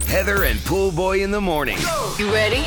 Heather and Pool Boy in the morning. You ready?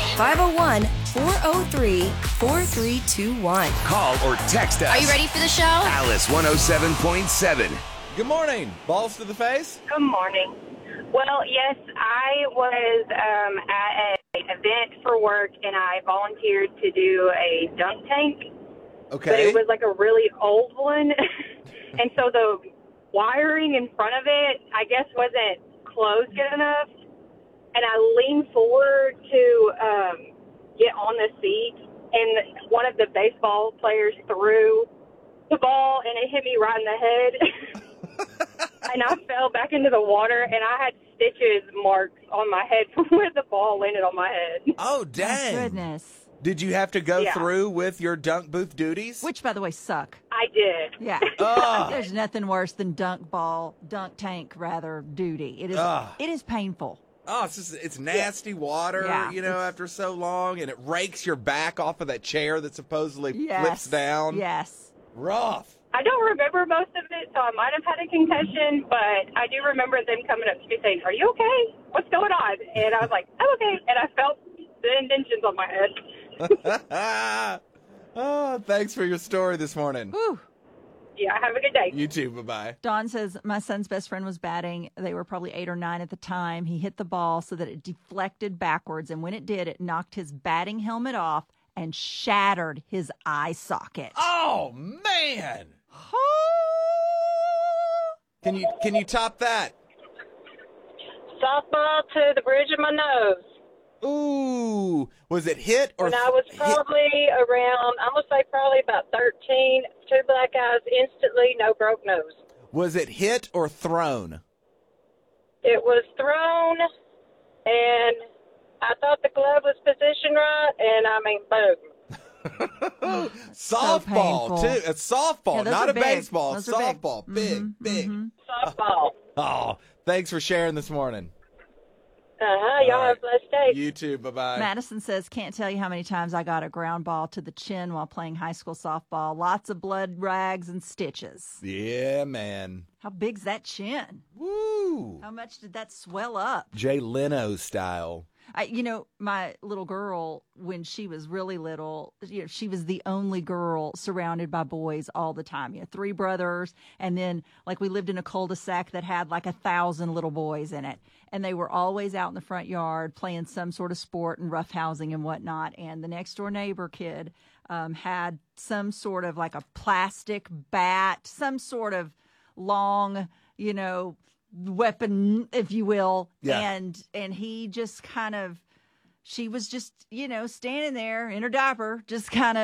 501-403-4321. Call or text us. Are you ready for the show? Alice 107.7. Good morning. Balls to the face? Good morning. Well, yes, I was at an event for work, and I volunteered to do a dunk tank. Okay. But it was like a really old one. And so the wiring in front of it, I guess, wasn't closed good enough. And I leaned forward to get on the seat, and one of the baseball players threw the ball, and it hit me right in the head. And I fell back into the water, and I had stitches marks on my head from where the ball landed on my head. Oh, dang. Goodness. Did you have to go Yeah. through with your dunk booth duties? Which, by the way, suck. I did. Yeah. Ugh. There's nothing worse than dunk tank, duty. It is. Ugh. It is painful. Oh, it's nasty water, Yeah, after so long, and it rakes your back off of that chair that supposedly Yes. flips down. Yes. Rough. I don't remember most of it, so I might have had a concussion, but I do remember them coming up to me saying, "Are you okay? What's going on?" And I was like, "I'm okay." And I felt the indentions on my head. Oh, thanks for your story this morning. Whew. Yeah, have a good day. You too. Bye-bye. Dawn says, my son's best friend was batting. They were probably 8 or 9 at the time. He hit the ball so that it deflected backwards. And when it did, it knocked his batting helmet off and shattered his eye socket. Oh, man. Can you top that? Softball to the bridge of my nose. Ooh. Was it hit or When I was probably around, I'm going to say probably about 13, 2 black eyes instantly, no broke nose. Was it hit or thrown? It was thrown, and I thought the glove was positioned right, and I mean, boom. Softball, painful. too. It's softball, Yeah, those not are a big. baseball. Those are big. Softball. Big. Softball. Oh, thanks for sharing this morning. Y'all have a blessed day. You too. Bye-bye. Madison says, can't tell you how many times I got a ground ball to the chin while playing high school softball. Lots of blood, rags, and stitches. Yeah, man. How big's that chin? Woo. How much did that swell up? Jay Leno style. My little girl, when she was really little, she was the only girl surrounded by boys all the time. 3 brothers. And then, we lived in a cul-de-sac that had 1,000 little boys in it. And they were always out in the front yard playing some sort of sport and roughhousing and whatnot. And the next door neighbor kid had some sort of a plastic bat, some sort of long, weapon, if you will. Yeah. And he just she was just, standing there in her diaper, just kind of